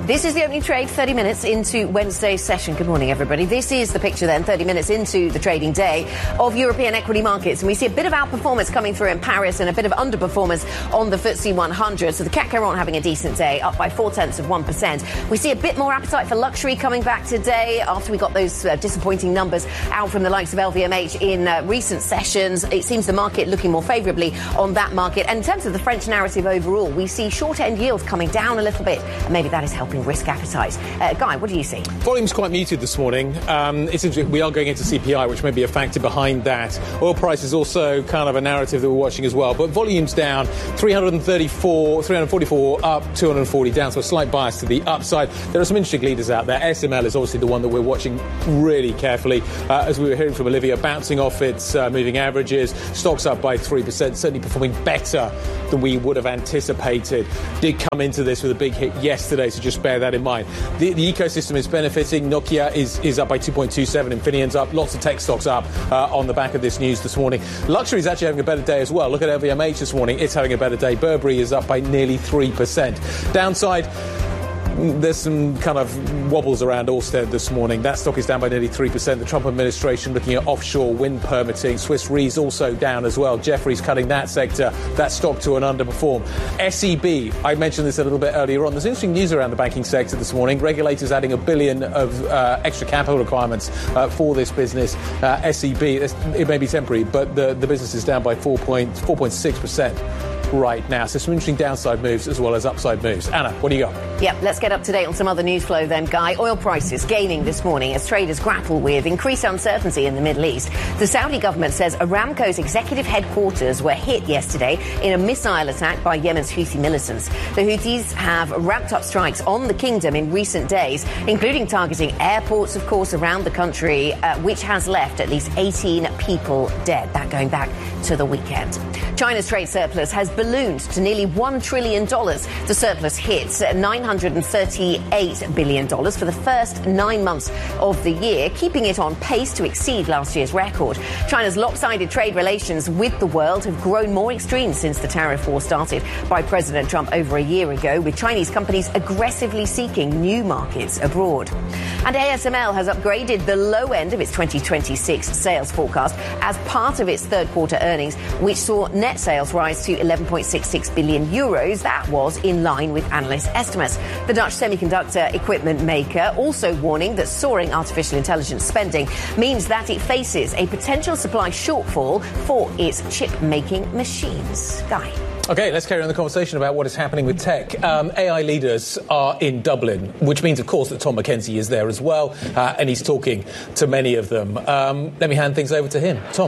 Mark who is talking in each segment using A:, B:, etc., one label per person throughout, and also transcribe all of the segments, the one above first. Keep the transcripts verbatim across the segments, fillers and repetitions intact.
A: This is the opening trade, thirty minutes into Wednesday's session. Good morning, everybody. This is the picture then, thirty minutes into the trading day of European equity markets. And we see a bit of outperformance coming through in Paris and a bit of underperformance on the F T S E one hundred. So the C A C Quarante having a decent day, up by four-tenths of one percent. We see a bit more appetite for luxury coming back today after we got those uh, disappointing numbers out from the likes of L V M H in uh, recent sessions. It seems the market looking more favourably on that market. And in terms of the French narrative overall, we see short-end yields coming down a little bit. And maybe that is helping risk appetite. Uh, Guy, what do you see?
B: Volume's quite muted this morning. Um, it's interesting. We are going into C P I, which may be a factor behind that. Oil price is also kind of a narrative that we're watching as well. But volume's down, three hundred thirty-four, three hundred forty-four up, two hundred forty down. So a slight bias to the upside. There are some interesting leaders out there. S M L is obviously the one that we're watching really carefully. Uh, as we were hearing from Olivia, bouncing off its uh, moving averages. Stocks up by three percent, certainly performing better than we would have anticipated. Did come into this with a big hit yesterday, so just bear that in mind. The, the ecosystem is benefiting. Nokia is, is up by two point two seven. Infineon's up. Lots of tech stocks up uh, on the back of this news this morning. Luxury is actually having a better day as well. Look at L V M H this morning. It's having a better day. Burberry is up by nearly three percent. Downside, there's some kind of wobbles around Ørsted this morning. That stock is down by nearly three percent. The Trump administration looking at offshore wind permitting. Swiss Re's also down as well. Jefferies cutting that sector, that stock to an underperform. S E B, I mentioned this a little bit earlier on. There's interesting news around the banking sector this morning. Regulators adding a billion of uh, extra capital requirements uh, for this business. Uh, S E B, it may be temporary, but the, the business is down by four point six percent. Right now. So some interesting downside moves as well as upside moves. Anna, what do you got?
A: Yep, let's get up to date on some other news flow then, Guy. Oil prices gaining this morning as traders grapple with increased uncertainty in the Middle East. The Saudi government says Aramco's executive headquarters were hit yesterday in a missile attack by Yemen's Houthi militants. The Houthis have ramped up strikes on the kingdom in recent days, including targeting airports, of course, around the country, uh, which has left at least eighteen people dead. That going back to the weekend. China's trade surplus has ballooned to nearly one trillion dollars. The surplus hits nine hundred thirty-eight billion dollars for the first nine months of the year, keeping it on pace to exceed last year's record. China's lopsided trade relations with the world have grown more extreme since the tariff war started by President Trump over a year ago, with Chinese companies aggressively seeking new markets abroad. And A S M L has upgraded the low end of its twenty twenty-six sales forecast as part of its third quarter earnings, which saw net sales rise to eleven point six six billion euros. That was in line with analyst estimates. The Dutch semiconductor equipment maker also warning that soaring artificial intelligence spending means that it faces a potential supply shortfall for its chip-making machines. Guy.
B: OK, let's carry on the conversation about what is happening with tech. Um, A I leaders are in Dublin, which means, of course, that Tom McKenzie is there as well, uh, and he's talking to many of them. Um, let me hand things over to him. Tom.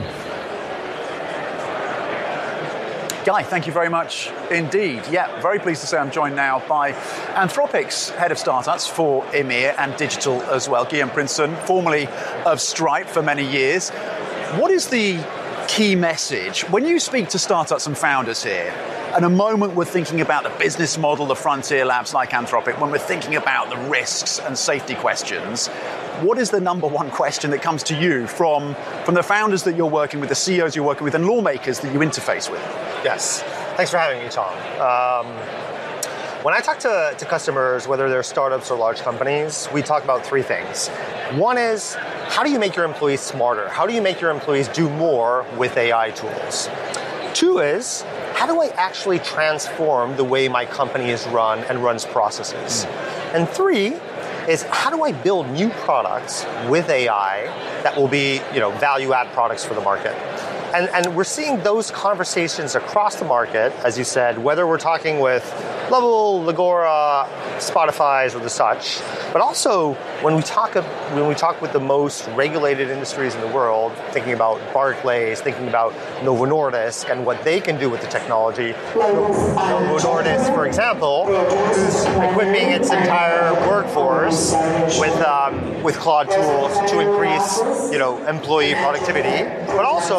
C: Guy, thank you very much indeed. Yeah, very pleased to say I'm joined now by Anthropic's head of startups for E M E A and digital as well, Guillaume Princeton, formerly of Stripe for many years. What is the key message when you speak to startups and founders here? And a moment we're thinking about the business model, the frontier labs like Anthropic, when we're thinking about the risks and safety questions, what is the number one question that comes to you from, from the founders that you're working with, the C E Os you're working with, and lawmakers that you interface with?
D: Yes. Thanks for having me, Tom. Um, when I talk to, to customers, whether they're startups or large companies, we talk about three things. One is, how do you make your employees smarter? How do you make your employees do more with A I tools? Two is, how do I actually transform the way my company is run and runs processes? Mm. And three is, how do I build new products with A I that will be, you know, value-add products for the market? And, and we're seeing those conversations across the market, as you said, whether we're talking with Lovell, Legora, Spotify's, or the such, but also when we talk when we talk with the most regulated industries in the world, thinking about Barclays, thinking about Novo Nordisk and what they can do with the technology. Novo Nordisk, for example, is equipping its entire workforce with um, with Claude tools to increase, you know, employee productivity, but also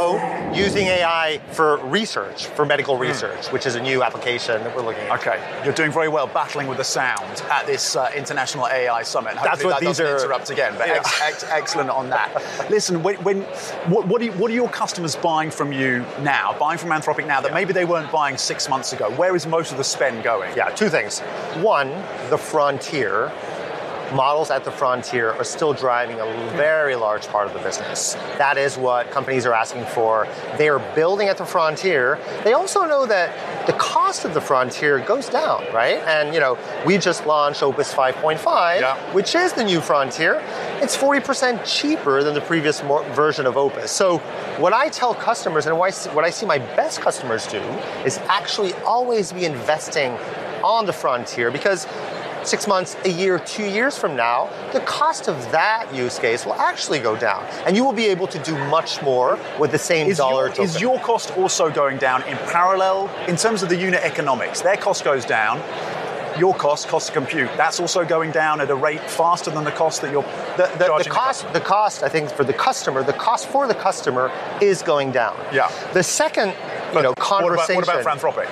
D: using A I for research, for medical research, mm. which is a new application that we're looking at.
C: Okay, you're doing very well battling with the sound at this uh, International A I Summit. Hopefully
D: That's what
C: that
D: these
C: doesn't
D: are.
C: Interrupt again, but
D: Yeah.
C: ex- ex- excellent on that. Listen, when, when what, what, are you, what are your customers buying from you now, buying from Anthropic now that yeah. maybe they weren't buying six months ago? Where is most of the spend going?
D: Yeah, two things. One, the frontier. Models at the frontier are still driving a very large part of the business. That is what companies are asking for. They are building at the frontier. They also know that the cost of the frontier goes down, right? And, you know, we just launched Opus five point five, yeah. which is the new frontier. It's forty percent cheaper than the previous mo- version of Opus. So what I tell customers, and what I see my best customers do, is actually always be investing on the frontier, because six months, a year, two years from now, the cost of that use case will actually go down. And you will be able to do much more with the same
C: is
D: dollar
C: your,
D: token.
C: Is your cost also going down in parallel? In terms of the unit economics, their cost goes down. Your cost, cost to compute, that's also going down at a rate faster than the cost that you're
D: the, the,
C: charging
D: the cost. The, the cost, I think, for the customer, the cost for the customer is going down.
C: Yeah.
D: The second, you know, conversation.
C: What about, what about Anthropic?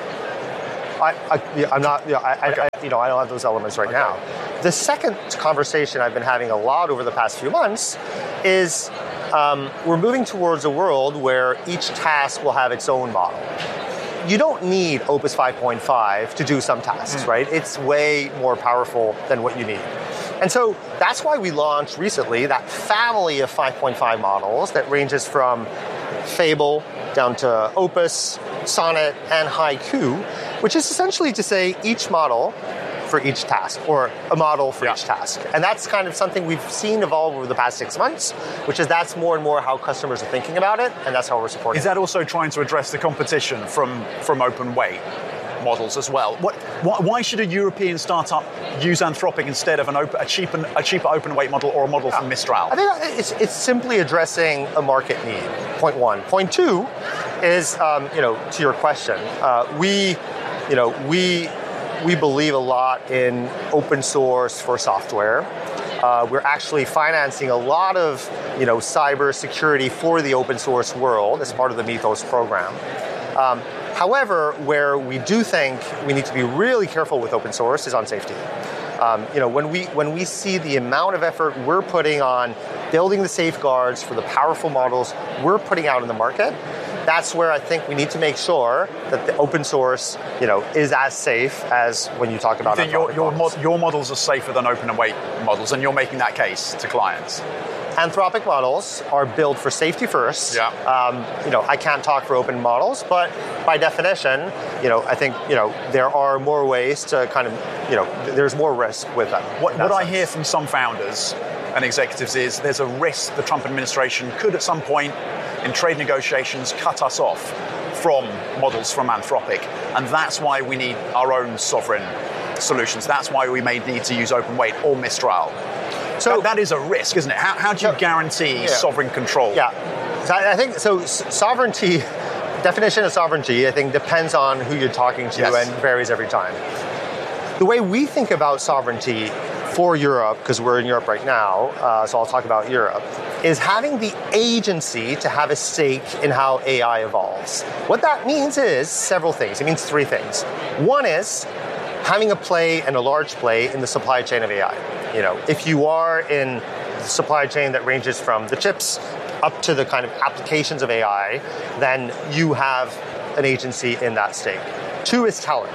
D: I, I, yeah, I'm not. Yeah, I, okay. I, you know, I don't have those elements right okay. now. The second conversation I've been having a lot over the past few months is um, we're moving towards a world where each task will have its own model. You don't need Opus five point five to do some tasks, mm. right? It's way more powerful than what you need. And so that's why we launched recently that family of five point five models that ranges from Fable down to Opus, Sonnet, and Haiku, which is essentially to say each model for each task, or a model for yeah. each task. And that's kind of something we've seen evolve over the past six months, which is that's more and more how customers are thinking about it, and that's how we're supporting it.
C: Is that also trying to address the competition from, from open weight models as well? What, why, why should a European startup use Anthropic instead of an open, a, cheaper, a cheaper open weight model or a model yeah. from Mistral?
D: I think it's, it's simply addressing a market need, point one. Point two is, um, you know, to your question, uh, we, you know, we, we believe a lot in open source for software. Uh, we're actually financing a lot of, you know, cyber security for the open source world as part of the Mythos program. Um, however, where we do think we need to be really careful with open source is on safety. Um, you know, when we when we see the amount of effort we're putting on building the safeguards for the powerful models we're putting out in the market, that's where I think we need to make sure that the open source, you know, is as safe as when you talk about.
C: You think your your, mod- your models are safer than open and weight models, and you're making that case to clients?
D: Anthropic models are built for safety first.
C: Yeah.
D: Um, you know, I can't talk for open models, but by definition, you know, I think, you know, there are more ways to kind of, you know, there's more risk with them.
C: What, what I hear from some founders and executives is there's a risk the Trump administration could at some point in trade negotiations cut us off from models from Anthropic, and that's why we need our own sovereign solutions. That's why we may need to use open weight or Mistral. So that, that is a risk, isn't it? How, how do you guarantee yeah. sovereign control?
D: Yeah, so I think so. Sovereignty, definition of sovereignty, I think depends on who you're talking to yes. and varies every time. The way we think about sovereignty for Europe, because we're in Europe right now, uh, so I'll talk about Europe, is having the agency to have a stake in how A I evolves. What that means is several things. It means three things. One is having a play and a large play in the supply chain of A I. You know, if you are in the supply chain that ranges from the chips up to the kind of applications of A I, then you have an agency in that stake. Two is talent.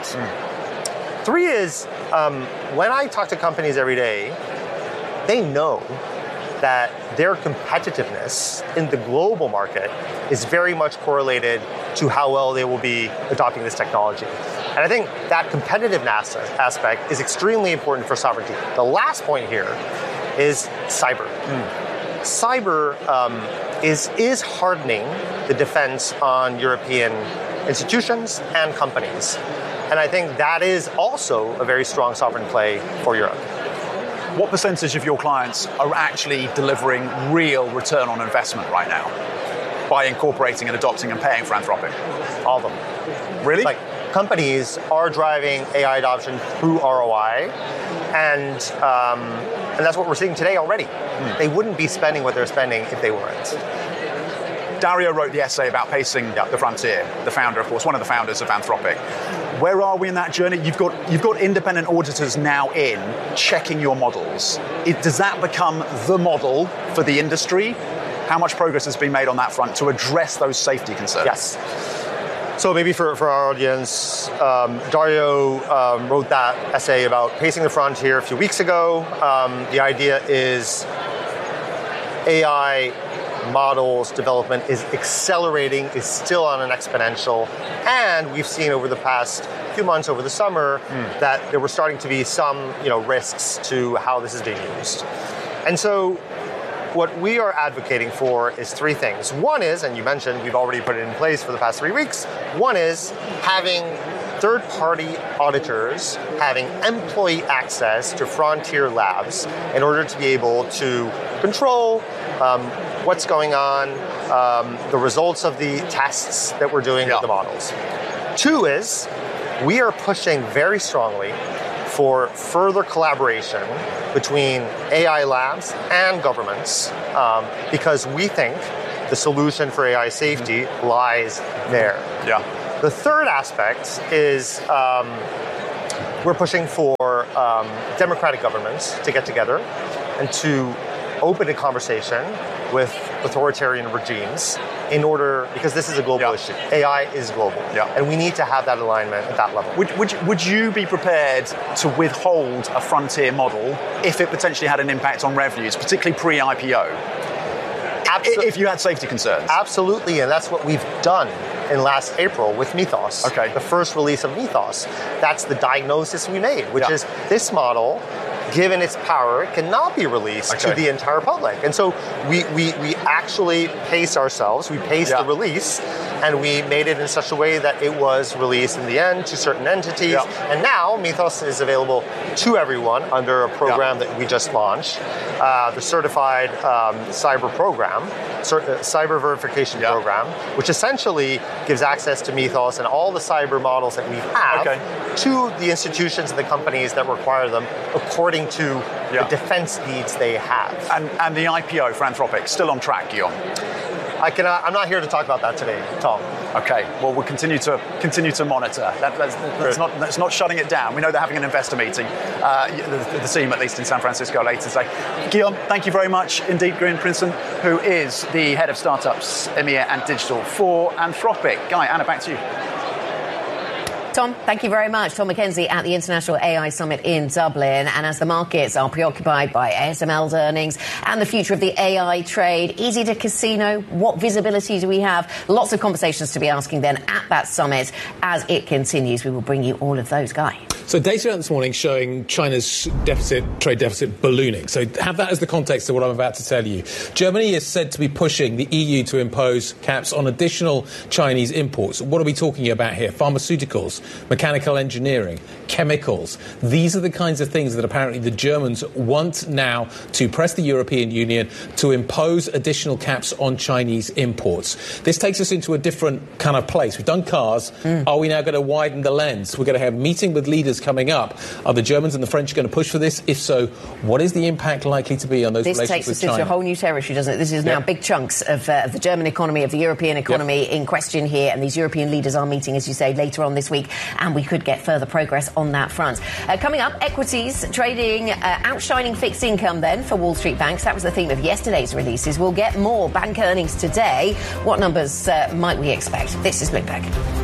D: Mm. Three is, um, when I talk to companies every day, they know that their competitiveness in the global market is very much correlated to how well they will be adopting this technology. And I think that competitiveness aspect is extremely important for sovereignty. The last point here is cyber. Mm. Cyber um, is, is hardening the defense on European institutions and companies. And I think that is also a very strong sovereign play for Europe.
C: What percentage of your clients are actually delivering real return on investment right now by incorporating and adopting and paying for Anthropic?
D: All of them.
C: Really?
D: Like, companies are driving A I adoption through R O I, and um, and that's what we're seeing today already. Mm. They wouldn't be spending what they're spending if they weren't.
C: Dario wrote the essay about pacing yeah. the frontier, the founder, of course, one of the founders of Anthropic. Where are we in that journey? You've got you've got independent auditors now in checking your models. It, does that become the model for the industry? How much progress has been made on that front to address those safety concerns?
D: Yes. So maybe for, for our audience, um, Dario um, wrote that essay about pacing the frontier a few weeks ago. Um, the idea is A I models development is accelerating, is still on an exponential, and we've seen over the past few months, over the summer, mm. that there were starting to be some, you know, risks to how this is being used. And so what we are advocating for is three things. One is, and you mentioned we've already put it in place for the past three weeks, one is having third-party auditors having employee access to frontier labs in order to be able to control um, what's going on, um, the results of the tests that we're doing yeah. with the models. Two is, we are pushing very strongly for further collaboration between A I labs and governments um, because we think the solution for A I safety mm-hmm. lies there.
C: Yeah.
D: The third aspect is um, we're pushing for um, democratic governments to get together and to open a conversation with authoritarian regimes in order, because this is a global yeah. issue. A I is global. Yeah. And we need to have that alignment at that level.
C: Would, would, would you be prepared to withhold a frontier model if it potentially had an impact on revenues, particularly pre-I P O? Absol- if you had safety concerns?
D: Absolutely, and that's what we've done in last April with Mythos.
C: Okay.
D: The first release of Mythos. That's the diagnosis we made, which yeah. is this model, given its power, cannot be released okay. to the entire public. And so we we, we actually paced ourselves, we paced yeah. the release, and we made it in such a way that it was released in the end to certain entities. Yeah. And now Mythos is available to everyone under a program yeah. that we just launched, uh, the Certified um, Cyber Program, Cer- uh, Cyber Verification yeah. Program, which essentially gives access to Mythos and all the cyber models that we have okay. to the institutions and the companies that require them according to yeah. the defense needs they have.
C: And, and the I P O for Anthropic, still on track, Guillaume?
D: I cannot, I'm not here to talk about that today, Tom.
C: Okay, well, we'll continue to continue to monitor. That, that's, that's, not, that's not shutting it down. We know they're having an investor meeting, uh, the, the team, at least in San Francisco, later today. Guillaume, thank you very much indeed, Guillaume Princeton, who is the head of startups, EMEA and digital for Anthropic. Guy, Anna, back to you.
A: Tom, thank you very much. Tom Mackenzie at the International A I Summit in Dublin. And as the markets are preoccupied by A S M L's earnings and the future of the A I trade, easy to casino, what visibility do we have? Lots of conversations to be asking then at that summit. As it continues, we will bring you all of those, Guy.
B: So data out this morning showing China's deficit, trade deficit ballooning. So have that as the context of what I'm about to tell you. Germany is said to be pushing the E U to impose caps on additional Chinese imports. What are we talking about here? Pharmaceuticals, mechanical engineering, chemicals. These are the kinds of things that apparently the Germans want now to press the European Union to impose additional caps on Chinese imports. This takes us into a different kind of place. We've done cars. Mm. Are we now going to widen the lens? We're going to have a meeting with leaders coming up. Are the Germans and the French going to push for this? If so, what is the impact likely to be on those
A: this
B: relations with China?
A: This takes us into a whole new territory, doesn't it? This is now yep. big chunks of, uh, of the German economy, of the European economy yep. in question here, and these European leaders are meeting, as you say, later on this week, and we could get further progress on that front. Uh, coming up, equities trading, uh, outshining fixed income then for Wall Street banks. That was the theme of yesterday's releases. We'll get more bank earnings today. What numbers uh, might we expect? This is Bloomberg.